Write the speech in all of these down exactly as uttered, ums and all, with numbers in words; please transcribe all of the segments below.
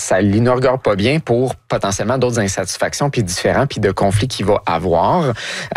ça l'inaugure pas bien pour potentiellement d'autres insatisfactions puis différents puis de conflits qu'il va avoir.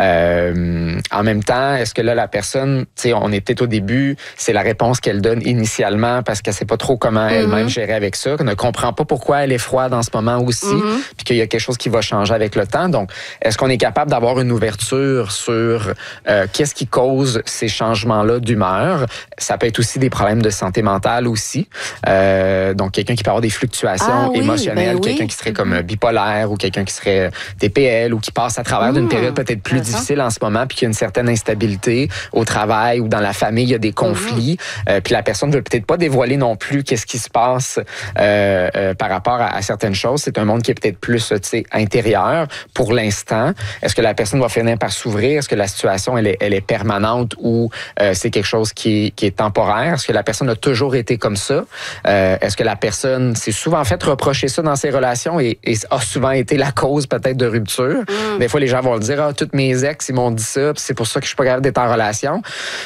Euh, en même temps, est-ce que là, la personne, tu sais, on est peut-être au début, c'est la réponse qu'elle donne initialement parce qu'elle sait pas trop comment mm-hmm. elle-même gérer avec ça, qu'elle ne comprend pas pourquoi elle est froide en ce moment aussi, mm-hmm. puis qu'il y a quelque chose qui va changer avec le temps. Donc, est-ce qu'on est capable d'avoir une ouverture sur euh, qu'est-ce qui cause ces changements-là d'humeur? Ça peut être aussi des problèmes de santé mentale aussi. Euh, donc, quelqu'un qui peut avoir des fluctuations ah, oui, émotionnelles, ben quelqu'un oui. qui serait comme mm-hmm. bipolaire ou quelqu'un qui serait T P L ou qui passe à travers mmh, d'une période peut-être plus difficile en ce moment puis qu'il y a une certaine instabilité au travail ou dans la famille, il y a des conflits. Mmh. Euh, puis la personne ne veut peut-être pas dévoiler non plus qu'est-ce qui se passe euh, euh, par rapport à, à certaines choses. C'est un monde qui est peut-être plus, tu sais, intérieur pour l'instant. Est-ce que la personne va finir par s'ouvrir? Est-ce que la situation, elle est, elle est permanente ou euh, c'est quelque chose qui est, qui est temporaire? Est-ce que la personne a toujours été comme ça? Euh, est-ce que la personne s'est souvent fait reprocher ça dans ses relations et, et a souvent été la cause peut-être de rupture? Mm. Des fois, les gens vont le dire, ah, toutes mes ex, ils m'ont dit ça, puis c'est pour ça que je suis pas capable d'être en relation.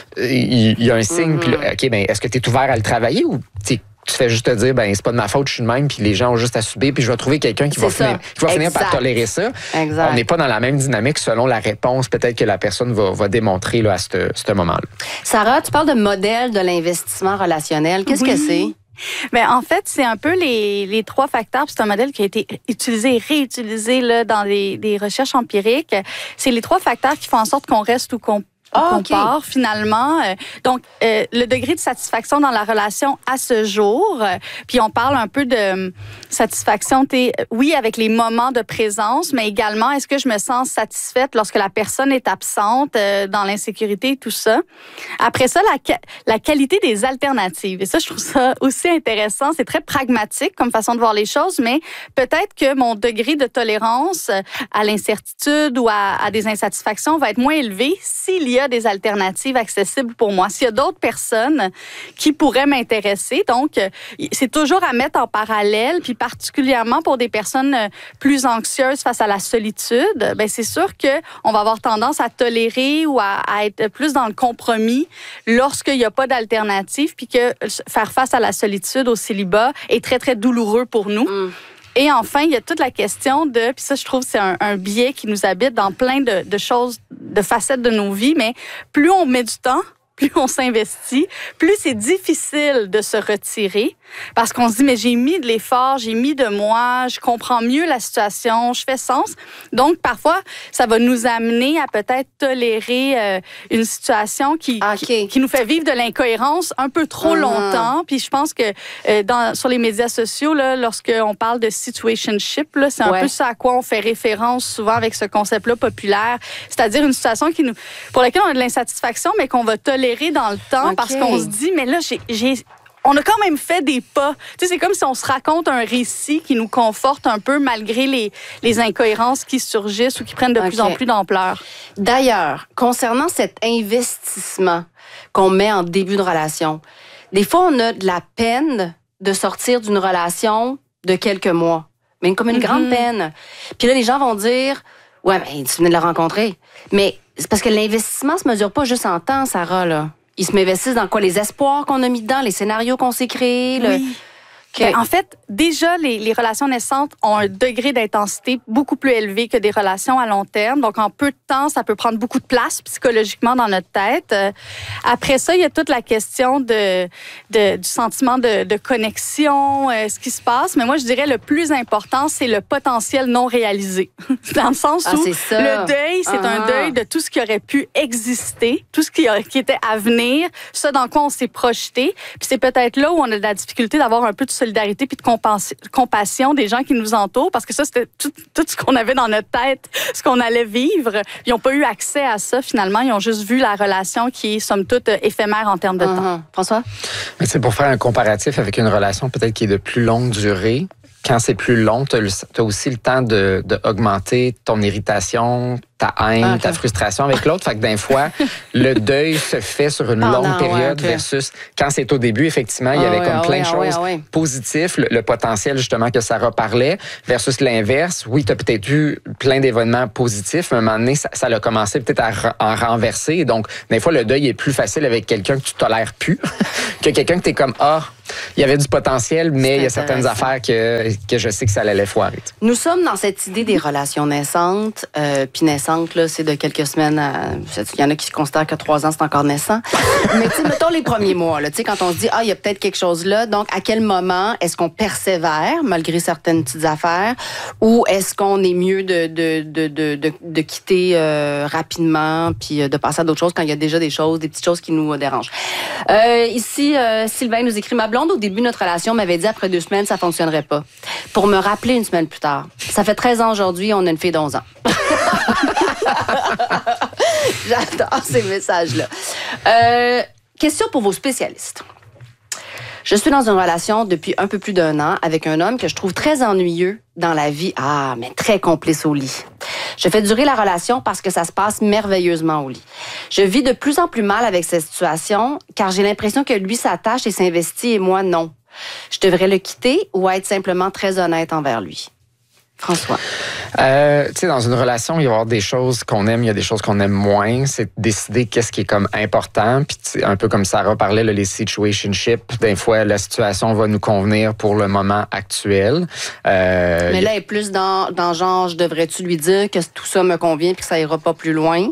Il, il y a un signe, mm-hmm. puis là, OK, ben, est-ce que tu es ouvert à le travailler ou tu fais juste te dire, ben c'est pas de ma faute, je suis de même, puis les gens ont juste à subir, puis je vais trouver quelqu'un qui va, finir, qui va finir par tolérer ça. Exact. On n'est pas dans la même dynamique selon la réponse peut-être que la personne va, va démontrer là, à ce moment-là. Sarah, tu parles de modèle de l'investissement relationnel. Qu'est-ce oui. que c'est? Bien, en fait, c'est un peu les, les trois facteurs. C'est un modèle qui a été utilisé et réutilisé là, dans des, des recherches empiriques. C'est les trois facteurs qui font en sorte qu'on reste ou qu'on Oh, qu'on okay. part finalement. Donc, euh, le degré de satisfaction dans la relation à ce jour, euh, puis on parle un peu de euh, satisfaction, t'es, oui, avec les moments de présence, mais également, est-ce que je me sens satisfaite lorsque la personne est absente, euh, dans l'insécurité et tout ça. Après ça, la, la qualité des alternatives. Et ça, je trouve ça aussi intéressant. C'est très pragmatique comme façon de voir les choses, mais peut-être que mon degré de tolérance à l'incertitude ou à, à des insatisfactions va être moins élevé s'il y a des alternatives accessibles pour moi. S'il y a d'autres personnes qui pourraient m'intéresser, donc c'est toujours à mettre en parallèle, puis particulièrement pour des personnes plus anxieuses face à la solitude, ben c'est sûr que on va avoir tendance à tolérer ou à, à être plus dans le compromis lorsqu'il n'y a pas d'alternative, puis que faire face à la solitude, au célibat, est très, très douloureux pour nous. Mm. Et enfin, il y a toute la question de, puis ça, je trouve, c'est un, un biais qui nous habite dans plein de, de choses, de facettes de nos vies, mais plus on met du temps, plus on s'investit, plus c'est difficile de se retirer parce qu'on se dit, mais j'ai mis de l'effort, j'ai mis de moi, je comprends mieux la situation, je fais sens. Donc, parfois, ça va nous amener à peut-être tolérer euh, une situation qui, okay. qui, qui nous fait vivre de l'incohérence un peu trop uh-huh. longtemps. Puis je pense que euh, dans, sur les médias sociaux, là, lorsqu'on parle de situationship, là, c'est un ouais. peu ça à quoi on fait référence souvent avec ce concept-là populaire. C'est-à-dire une situation qui nous, pour laquelle on a de l'insatisfaction, mais qu'on va tolérer dans le temps okay. parce qu'on se dit, mais là, j'ai, j'ai, on a quand même fait des pas. Tu sais, c'est comme si on se raconte un récit qui nous conforte un peu malgré les, les incohérences qui surgissent ou qui prennent de okay. plus en plus d'ampleur. D'ailleurs, concernant cet investissement qu'on met en début de relation, des fois, on a de la peine de sortir d'une relation de quelques mois, mais comme une mm-hmm. grande peine. Puis là, les gens vont dire, ouais, mais tu venais de le rencontrer. Mais c'est parce que l'investissement se mesure pas juste en temps, Sarah, là. Ils se m'investissent dans quoi? Les espoirs qu'on a mis dedans, les scénarios qu'on s'est créés. Le... Oui. Okay. Ben, en fait, déjà, les, les relations naissantes ont un degré d'intensité beaucoup plus élevé que des relations à long terme. Donc, en peu de temps, ça peut prendre beaucoup de place psychologiquement dans notre tête. Euh, après ça, il y a toute la question de, de, du sentiment de, de connexion, euh, ce qui se passe. Mais moi, je dirais le plus important, c'est le potentiel non réalisé. Dans le sens ah, où c'est le deuil, c'est ah. un deuil de tout ce qui aurait pu exister, tout ce qui, qui était à venir, ce dans quoi on s'est projeté. Puis c'est peut-être là où on a de la difficulté d'avoir un peu de solidarité puis de compassion des gens qui nous entourent, parce que ça, c'était tout, tout ce qu'on avait dans notre tête, ce qu'on allait vivre. Ils n'ont pas eu accès à ça, finalement. Ils ont juste vu la relation qui est, somme toute, éphémère en termes de uh-huh. temps. François? Mais c'est pour faire un comparatif avec une relation peut-être qui est de plus longue durée. Quand c'est plus long, tu as aussi le temps de, de augmenter ton irritation, ta haine, okay. ta frustration avec l'autre. Fait que d'un fois, le deuil se fait sur une Pendant, longue période ouais, okay. versus quand c'est au début, effectivement, il y avait ah, comme ouais, plein ouais, de choses ouais, ouais. positives, le, le potentiel justement que Sarah parlait, versus l'inverse. Oui, tu as peut-être eu plein d'événements positifs, mais à un moment donné, ça, ça a commencé peut-être à en renverser. Donc, des fois, le deuil est plus facile avec quelqu'un que tu tolères plus que quelqu'un que tu es comme, ah, il y avait du potentiel, mais il y a certaines affaires que, que je sais que ça allait foirer. Nous sommes dans cette idée des relations naissantes. Euh, Puis naissantes, là, c'est de quelques semaines à... Il y en a qui considèrent que trois ans, c'est encore naissant. Mais tu sais, mettons les premiers mois, là, tu sais, quand on se dit, ah, il y a peut-être quelque chose là. Donc, à quel moment est-ce qu'on persévère, malgré certaines petites affaires, ou est-ce qu'on est mieux de, de, de, de, de, de quitter euh, rapidement, puis de passer à d'autres choses quand il y a déjà des choses, des petites choses qui nous dérangent. Euh, ici, euh, Sylvain nous écrit, ma blonde, au début de notre relation, m'avait dit après deux semaines, ça fonctionnerait pas. Pour me rappeler une semaine plus tard. Ça fait treize ans aujourd'hui, on a une fille d'onze ans. J'adore ces messages-là. Euh, question pour vos spécialistes. Je suis dans une relation depuis un peu plus d'un an avec un homme que je trouve très ennuyeux dans la vie. Ah, mais très complice au lit. Je fais durer la relation parce que ça se passe merveilleusement au lit. Je vis de plus en plus mal avec cette situation car j'ai l'impression que lui s'attache et s'investit et moi non. Je devrais le quitter ou être simplement très honnête envers lui. François. Euh, tu sais, dans une relation, il va y avoir des choses qu'on aime, il y a des choses qu'on aime moins. C'est décider qu'est-ce qui est comme important. Puis un peu comme Sarah parlait, là, les situationships, des fois, la situation va nous convenir pour le moment actuel. Euh, Mais là, elle est plus dans, dans genre, je devrais-tu lui dire que tout ça me convient puis que ça ira pas plus loin?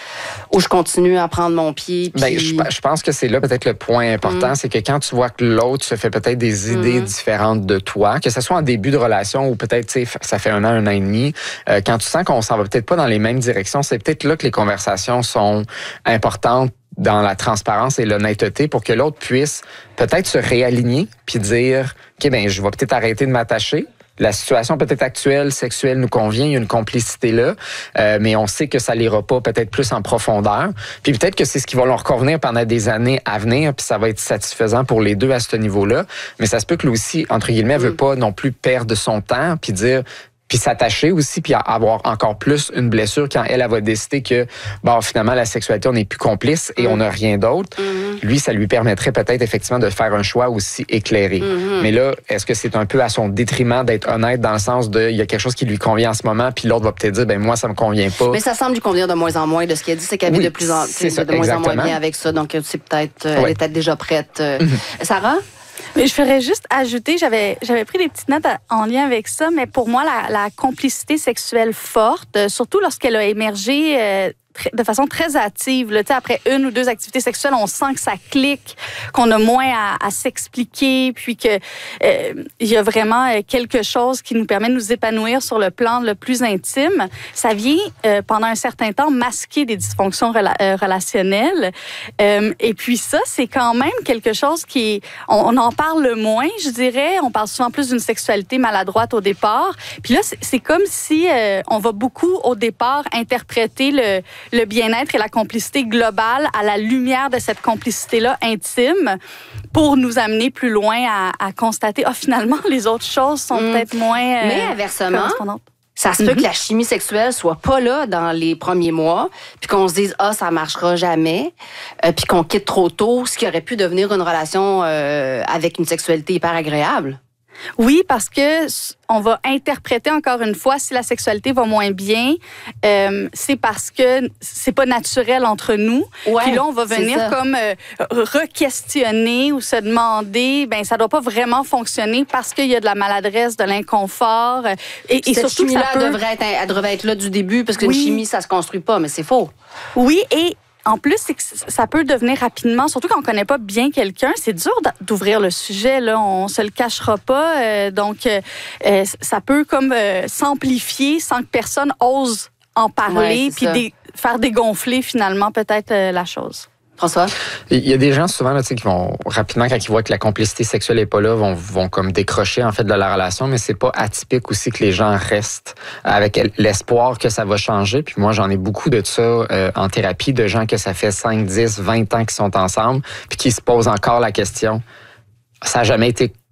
Ou je continue à prendre mon pied? Puis... Ben, je, je pense que c'est là peut-être le point important, mm. c'est que quand tu vois que l'autre se fait peut-être des idées mm. différentes de toi, que ce soit en début de relation ou peut-être, tu sais, ça fait un an, un an et demi, euh, quand tu sens qu'on s'en va peut-être pas dans les mêmes directions, c'est peut-être là que les conversations sont importantes dans la transparence et l'honnêteté pour que l'autre puisse peut-être se réaligner puis dire, OK, ben je vais peut-être arrêter de m'attacher. La situation peut-être actuelle, sexuelle nous convient, il y a une complicité là, euh, mais on sait que ça l'ira pas peut-être plus en profondeur. Puis peut-être que c'est ce qui va leur convenir pendant des années à venir, puis ça va être satisfaisant pour les deux à ce niveau-là. Mais ça se peut que lui aussi, entre guillemets, elle veut pas non plus perdre son temps, puis dire... Puis s'attacher aussi, puis avoir encore plus une blessure quand elle, elle va décider que, bon, finalement, la sexualité, on n'est plus complice et mm. on n'a rien d'autre. Mm. Lui, ça lui permettrait peut-être effectivement de faire un choix aussi éclairé. Mm. Mais là, est-ce que c'est un peu à son détriment d'être honnête dans le sens de, il y a quelque chose qui lui convient en ce moment, puis l'autre va peut-être dire, ben moi, ça me convient pas. Mais ça semble lui convenir de moins en moins. De ce qu'elle dit, c'est qu'elle vit oui, de plus en, ça, de moins en moins bien avec ça. Donc, c'est peut-être, ouais. elle est peut-être déjà prête. Mm-hmm. Sarah? Mais je ferais juste ajouter, j'avais j'avais pris des petites notes à, en lien avec ça, mais pour moi, la, la complicité sexuelle forte, euh, surtout lorsqu'elle a émergé euh, très, de façon très hâtive, là, après une ou deux activités sexuelles, on sent que ça clique, qu'on a moins à, à s'expliquer, puis que euh, il y a vraiment quelque chose qui nous permet de nous épanouir sur le plan le plus intime. Ça vient euh, pendant un certain temps masquer des dysfonctions rela- euh, relationnelles. Euh, et puis ça, c'est quand même quelque chose qui, on, on en parle moins, je dirais. On parle souvent plus d'une sexualité maladroite au départ. Puis là, c'est, c'est comme si euh, on va beaucoup au départ interpréter le le bien-être et la complicité globale à la lumière de cette complicité-là intime pour nous amener plus loin à, à constater, ah, oh, finalement, les autres choses sont mmh. peut-être moins euh, Mais inversement, ça se peut mm-hmm. que la chimie sexuelle soit pas là dans les premiers mois, puis qu'on se dise, ah, ça marchera jamais, euh, puis qu'on quitte trop tôt, ce qui aurait pu devenir une relation euh, avec une sexualité hyper agréable. Oui, parce que on va interpréter encore une fois si la sexualité va moins bien, euh, c'est parce que c'est pas naturel entre nous. Ouais, puis là, on va venir comme euh, re-questionner ou se demander, ben ça doit pas vraiment fonctionner parce qu'il y a de la maladresse, de l'inconfort. Et, et Cette surtout, chimie-là, ça peut... devrait être, elle devrait être là du début parce qu'une oui. chimie, ça se construit pas, mais c'est faux. Oui, et en plus, c'est que ça peut devenir rapidement, surtout quand on connaît pas bien quelqu'un, c'est dur d'ouvrir le sujet, là, on se le cachera pas. Euh, donc, euh, ça peut comme euh, s'amplifier sans que personne ose en parler, puis dé- faire dégonfler finalement peut-être euh, la chose. François? Il y a des gens souvent là, tu sais, qui vont rapidement, quand ils voient que la complicité sexuelle n'est pas là, vont, vont comme décrocher en fait de la relation, mais c'est pas atypique aussi que les gens restent avec l'espoir que ça va changer. Puis moi, j'en ai beaucoup de ça euh, en thérapie, de gens que ça fait cinq, dix, vingt ans qu'ils sont ensemble, puis qui se posent encore la question. Ça n'a jamais été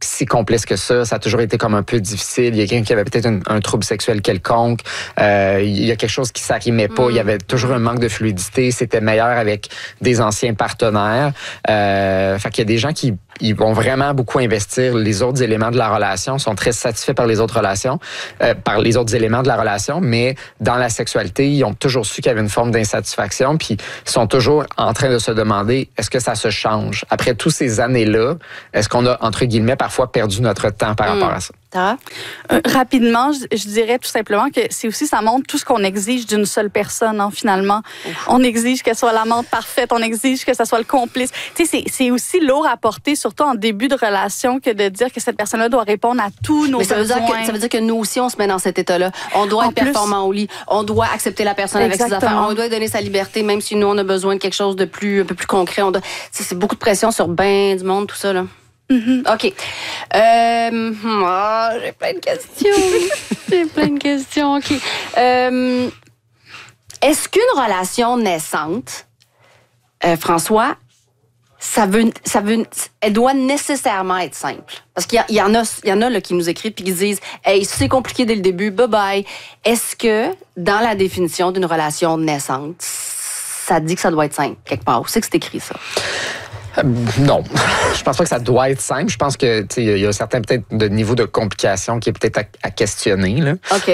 si complice que ça. Ça a toujours été comme un peu difficile. Il y a quelqu'un qui avait peut-être un, un trouble sexuel quelconque. Euh, il y a quelque chose qui s'arrimait pas. Mm. Il y avait toujours un manque de fluidité. C'était meilleur avec des anciens partenaires. Euh, fait qu'il y a des gens qui ils vont vraiment beaucoup investir les autres éléments de la relation, sont très satisfaits par les autres relations, euh, par les autres éléments de la relation, mais dans la sexualité, ils ont toujours su qu'il y avait une forme d'insatisfaction, puis ils sont toujours en train de se demander, est-ce que ça se change? Après toutes ces années-là, est-ce qu'on a, entre guillemets, parfois perdu notre temps par mmh. rapport à ça? Euh, rapidement, je, je dirais tout simplement que c'est aussi, ça montre tout ce qu'on exige d'une seule personne, hein, finalement. Ouf. On exige qu'elle soit l'amante parfaite, on exige que ça soit le complice. Tu sais, c'est, c'est aussi lourd à porter, surtout en début de relation, que de dire que cette personne-là doit répondre à tous nos Mais ça besoins. Veut dire que, ça veut dire que nous aussi, on se met dans cet état-là. On doit en être plus, performant au lit. On doit accepter la personne Exactement. Avec ses affaires. On doit lui donner sa liberté, même si nous, on a besoin de quelque chose de plus, un peu plus concret. On doit, c'est beaucoup de pression sur ben du monde, tout ça, là. Mm-hmm. OK. Euh, oh, j'ai plein de questions. j'ai plein de questions. OK. Euh, est-ce qu'une relation naissante, euh, François, ça veut, ça veut, elle doit nécessairement être simple? Parce qu'il y, a, il y en a, il y en a là, qui nous écrivent puis qui disent « Hey, c'est compliqué dès le début, bye-bye. » Est-ce que, dans la définition d'une relation naissante, ça dit que ça doit être simple, quelque part? Où c'est que c'est écrit, ça? Euh, non, je pense pas que ça doit être simple. Je pense que tu sais, il y a un certain peut-être de niveau de complication qui est peut-être à, à questionner. Là. Ok.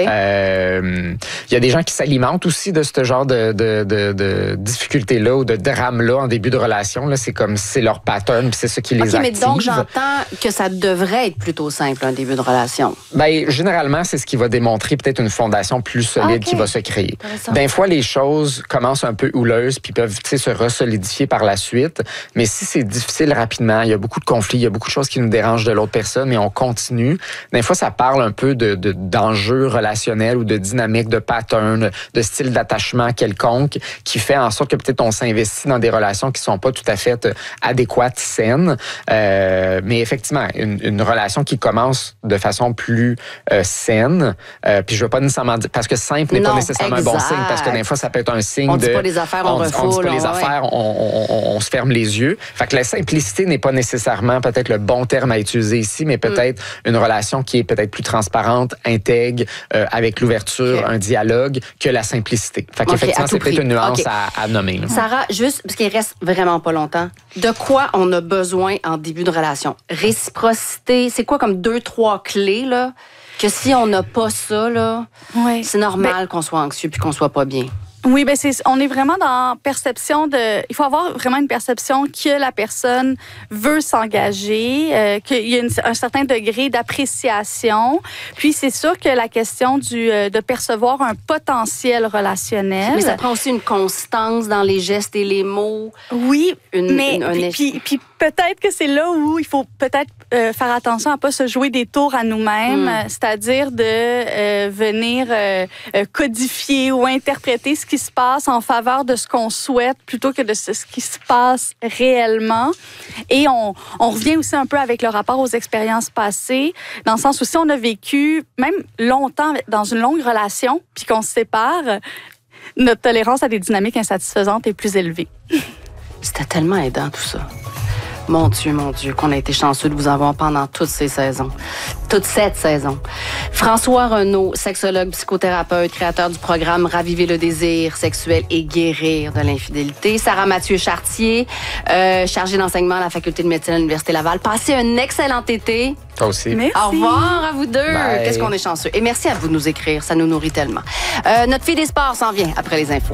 Euh, il y a des gens qui s'alimentent aussi de ce genre de, de, de, de difficultés-là ou de drames-là en début de relation. Là, c'est comme c'est leur pattern, puis c'est ce qui les okay, active. Mais donc j'entends que ça devrait être plutôt simple un début de relation. Ben généralement c'est ce qui va démontrer peut-être une fondation plus solide okay. qui va se créer. Des fois les choses commencent un peu houleuses puis peuvent tu sais se resolidifier par la suite, mais si c'est difficile rapidement. Il y a beaucoup de conflits, il y a beaucoup de choses qui nous dérangent de l'autre personne, mais on continue. Des fois, ça parle un peu de, de, d'enjeux relationnels ou de dynamique, de pattern, de style d'attachement quelconque qui fait en sorte que peut-être on s'investit dans des relations qui sont pas tout à fait adéquates, saines. Euh, mais effectivement, une, une relation qui commence de façon plus euh, saine, euh, puis je veux pas nécessairement dire, parce que simple n'est non, pas nécessairement exact. Un bon signe, parce que des fois, ça peut être un signe on de... On dit pas les affaires, on, on refoule. On dit pas les ouais. affaires, on, on, on, on se ferme les yeux. Fait que la simplicité n'est pas nécessairement peut-être le bon terme à utiliser ici, mais peut-être mm. une relation qui est peut-être plus transparente, intègre, euh, avec l'ouverture, okay. un dialogue, que la simplicité. Fait qu'effectivement, okay, c'est peut-être une nuance okay. à, à nommer. Là. Sarah, juste, parce qu'il reste vraiment pas longtemps, de quoi on a besoin en début de relation? Réciprocité, c'est quoi comme deux, trois clés, là? Que si on n'a pas ça, là, ouais. c'est normal ben, qu'on soit anxieux puis qu'on soit pas bien. Oui, ben c'est, on est vraiment dans perception de... Il faut avoir vraiment une perception que la personne veut s'engager, euh, qu'il y a une, un certain degré d'appréciation. Puis c'est sûr que la question du, euh, de percevoir un potentiel relationnel... Mais ça prend aussi une constance dans les gestes et les mots. Oui, une, mais une, un puis, puis, puis peut-être que c'est là où il faut peut-être euh, faire attention à pas se jouer des tours à nous-mêmes, mm. c'est-à-dire de euh, venir euh, codifier ou interpréter ce qui se passe en faveur de ce qu'on souhaite plutôt que de ce, ce qui se passe réellement. Et on, on revient aussi un peu avec le rapport aux expériences passées, dans le sens où si on a vécu même longtemps dans une longue relation puis qu'on se sépare, notre tolérance à des dynamiques insatisfaisantes est plus élevée. C'était tellement aidant tout ça. Mon Dieu, mon Dieu, qu'on a été chanceux de vous avoir pendant toutes ces saisons. Toute cette saison. François Renaud, sexologue, psychothérapeute, créateur du programme Raviver le désir sexuel et guérir de l'infidélité. Sarah Mathieu-Chartier, euh, chargée d'enseignement à la Faculté de médecine à l'Université Laval. Passez un excellent été. Toi aussi. Merci. Au revoir à vous deux. Bye. Qu'est-ce qu'on est chanceux. Et merci à vous de nous écrire. Ça nous nourrit tellement. Euh, notre fille des sports s'en vient après les infos.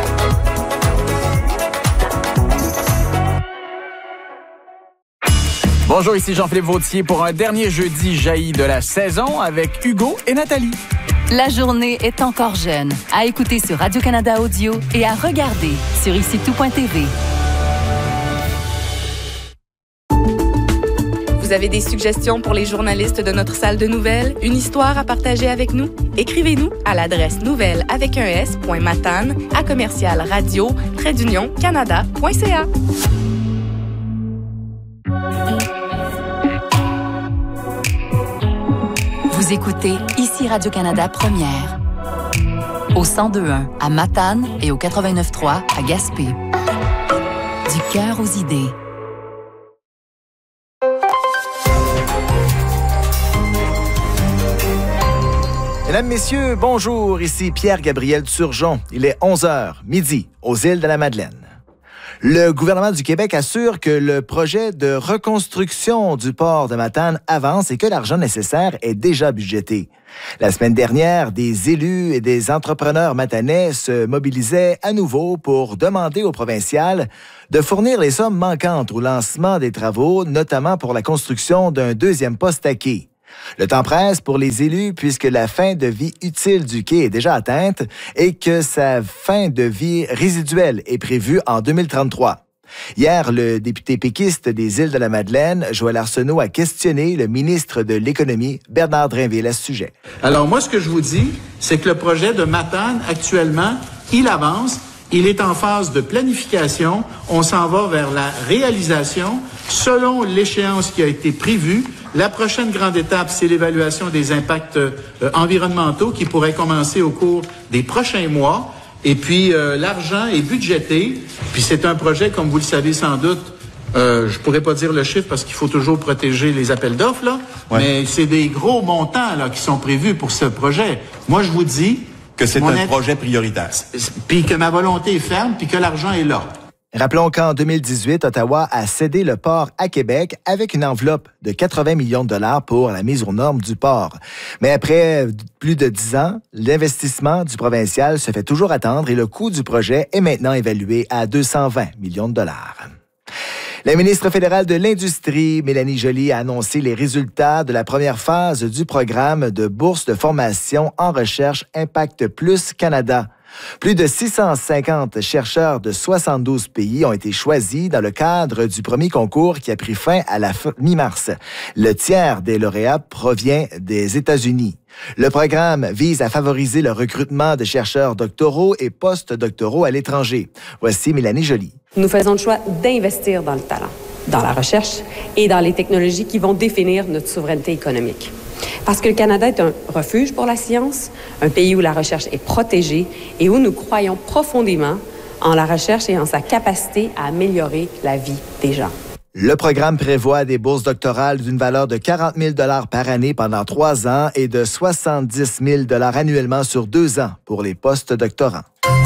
Bonjour, ici Jean-Philippe Vautier pour un dernier jeudi jailli de la saison avec Hugo et Nathalie. La journée est encore jeune. À écouter sur Radio-Canada Audio et à regarder sur ici tout point t v. Vous avez des suggestions pour les journalistes de notre salle de nouvelles? Une histoire à partager avec nous? Écrivez-nous à l'adresse nouvelle avec un s point matane à commercial radio trait d'union canada point c a. Vous écoutez ici Radio-Canada Première. Au cent deux point un à Matane et au quatre-vingt-neuf point trois à Gaspé. Du cœur aux idées. Mesdames, Messieurs, bonjour. Ici Pierre-Gabriel Turgeon. Il est onze heures, midi, aux îles de la Madeleine. Le gouvernement du Québec assure que le projet de reconstruction du port de Matane avance et que l'argent nécessaire est déjà budgété. La semaine dernière, des élus et des entrepreneurs matanais se mobilisaient à nouveau pour demander au provincial de fournir les sommes manquantes au lancement des travaux, notamment pour la construction d'un deuxième poste à quai. Le temps presse pour les élus puisque la fin de vie utile du quai est déjà atteinte et que sa fin de vie résiduelle est prévue en deux mille trente-trois. Hier, le député péquiste des îles de la Madeleine, Joël Arsenault, a questionné le ministre de l'Économie, Bernard Drinville, à ce sujet. Alors moi, ce que je vous dis, c'est que le projet de Matane, actuellement, il avance. Il est en phase de planification. On s'en va vers la réalisation selon l'échéance qui a été prévue. La prochaine grande étape, c'est l'évaluation des impacts euh, environnementaux qui pourrait commencer au cours des prochains mois. Et puis, euh, l'argent est budgété. Puis, c'est un projet, comme vous le savez sans doute, euh, je pourrais pas dire le chiffre parce qu'il faut toujours protéger les appels d'offres, là. Ouais. Mais c'est des gros montants, là, qui sont prévus pour ce projet. Moi, je vous dis... que c'est un int... projet prioritaire. Puis que ma volonté est ferme, puis que l'argent est là. Rappelons qu'en deux mille dix-huit, Ottawa a cédé le port à Québec avec une enveloppe de quatre-vingts millions de dollars pour la mise aux normes du port. Mais après plus de dix ans, l'investissement du provincial se fait toujours attendre et le coût du projet est maintenant évalué à deux cent vingt millions de dollars. La ministre fédérale de l'Industrie, Mélanie Joly, a annoncé les résultats de la première phase du programme de bourse de formation en recherche Impact Plus Canada. Plus de six cent cinquante chercheurs de soixante-douze pays ont été choisis dans le cadre du premier concours qui a pris fin à la mi-mars. Le tiers des lauréats provient des États-Unis. Le programme vise à favoriser le recrutement de chercheurs doctoraux et post-doctoraux à l'étranger. Voici Mélanie Joly. Nous faisons le choix d'investir dans le talent, dans la recherche et dans les technologies qui vont définir notre souveraineté économique. Parce que le Canada est un refuge pour la science, un pays où la recherche est protégée et où nous croyons profondément en la recherche et en sa capacité à améliorer la vie des gens. Le programme prévoit des bourses doctorales d'une valeur de quarante mille dollars par année pendant trois ans et de soixante-dix mille dollars annuellement sur deux ans pour les post-doctorants.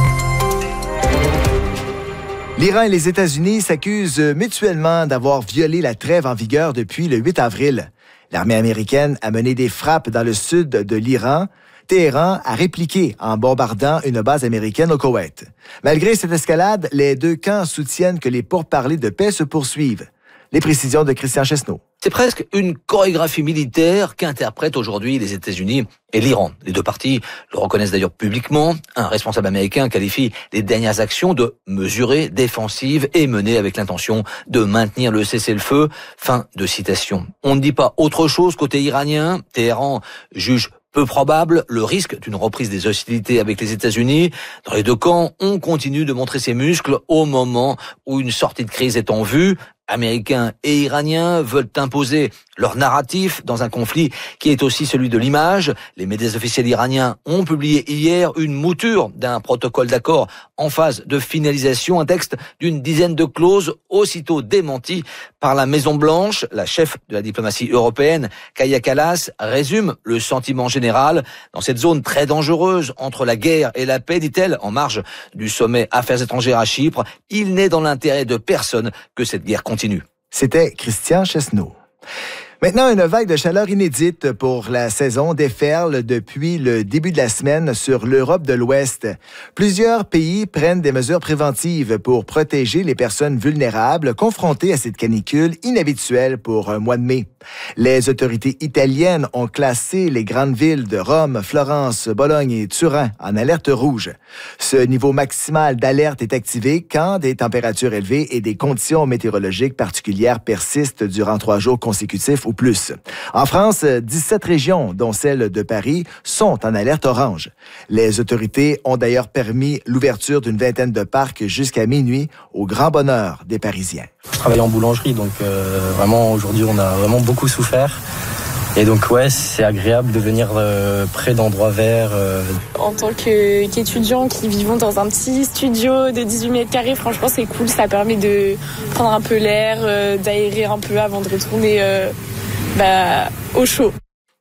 L'Iran et les États-Unis s'accusent mutuellement d'avoir violé la trêve en vigueur depuis le huit avril. L'armée américaine a mené des frappes dans le sud de l'Iran. Téhéran a répliqué en bombardant une base américaine au Koweït. Malgré cette escalade, les deux camps soutiennent que les pourparlers de paix se poursuivent. Les précisions de Christian Chesneau. C'est presque une chorégraphie militaire qu'interprètent aujourd'hui les États-Unis et l'Iran. Les deux parties le reconnaissent d'ailleurs publiquement. Un responsable américain qualifie les dernières actions de mesurées, défensives et menées avec l'intention de maintenir le cessez-le-feu. Fin de citation. On ne dit pas autre chose côté iranien. Téhéran juge peu probable le risque d'une reprise des hostilités avec les États-Unis. Dans les deux camps, on continue de montrer ses muscles au moment où une sortie de crise est en vue. Américains et Iraniens veulent imposer leur narratif dans un conflit qui est aussi celui de l'image. Les médias officiels iraniens ont publié hier une mouture d'un protocole d'accord en phase de finalisation, un texte d'une dizaine de clauses aussitôt démenti par la Maison-Blanche. La chef de la diplomatie européenne, Kaja Kallas, résume le sentiment général dans cette zone très dangereuse entre la guerre et la paix, dit-elle, en marge du sommet Affaires étrangères à Chypre. Il n'est dans l'intérêt de personne que cette guerre continue. C'était Christian Chesneau. Maintenant, une vague de chaleur inédite pour la saison déferle depuis le début de la semaine sur l'Europe de l'Ouest. Plusieurs pays prennent des mesures préventives pour protéger les personnes vulnérables confrontées à cette canicule inhabituelle pour un mois de mai. Les autorités italiennes ont classé les grandes villes de Rome, Florence, Bologne et Turin en alerte rouge. Ce niveau maximal d'alerte est activé quand des températures élevées et des conditions météorologiques particulières persistent durant trois jours consécutifs ou plus. En France, dix-sept régions, dont celle de Paris, sont en alerte orange. Les autorités ont d'ailleurs permis l'ouverture d'une vingtaine de parcs jusqu'à minuit, au grand bonheur des Parisiens. Je travaille en boulangerie, donc euh, vraiment aujourd'hui on a vraiment beaucoup souffert. Et donc ouais, c'est agréable de venir euh, près d'endroits verts. Euh. En tant que, qu'étudiant qui vivons dans un petit studio de dix-huit mètres carrés, franchement c'est cool, ça permet de prendre un peu l'air, euh, d'aérer un peu avant de retourner euh, bah, au chaud.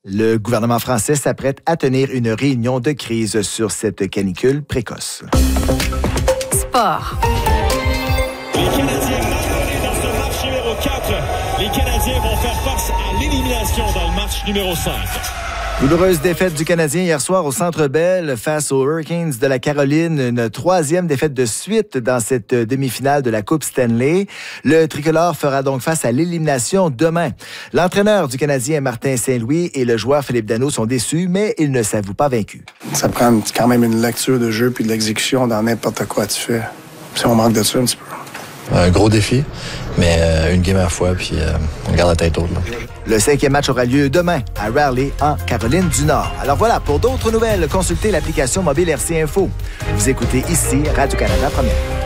Le gouvernement français s'apprête à tenir une réunion de crise sur cette canicule précoce. Sport. Les Canadiens menés dans ce match numéro quatre. Les Canadiens vont faire face à l'élimination dans le match numéro cinq. Douloureuse défaite du Canadien hier soir au Centre Bell face aux Hurricanes de la Caroline. Une troisième défaite de suite dans cette demi-finale de la Coupe Stanley. Le tricolore fera donc face à l'élimination demain. L'entraîneur du Canadien, Martin Saint-Louis, et le joueur Philippe Danault sont déçus, mais ils ne s'avouent pas vaincus. Ça prend quand même une lecture de jeu puis de l'exécution dans n'importe quoi tu fais. Si on manque de ça un petit peu. Un gros défi, mais euh, une game à la fois, puis euh, on garde la tête haute. Là. Le cinquième match aura lieu demain à Raleigh, en Caroline du Nord. Alors voilà, pour d'autres nouvelles, consultez l'application mobile R C Info. Vous écoutez ici Radio-Canada Première.